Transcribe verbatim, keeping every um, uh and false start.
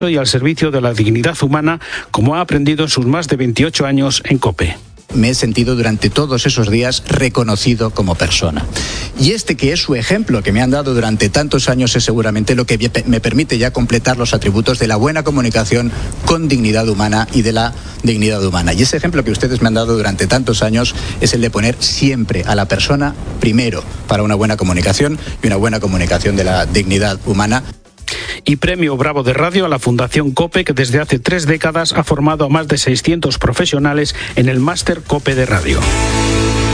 y al servicio de la dignidad humana, como ha aprendido en sus más de veintiocho años en COPE. Me he sentido durante todos esos días reconocido como persona. Y este que es su ejemplo, que me han dado durante tantos años, es seguramente lo que me permite ya completar los atributos de la buena comunicación con dignidad humana y de la dignidad humana. Y ese ejemplo que ustedes me han dado durante tantos años es el de poner siempre a la persona primero para una buena comunicación y una buena comunicación de la dignidad humana. Y Premio Bravo de Radio a la Fundación COPE, que desde hace tres décadas ha formado a más de seiscientos profesionales en el Máster COPE de Radio.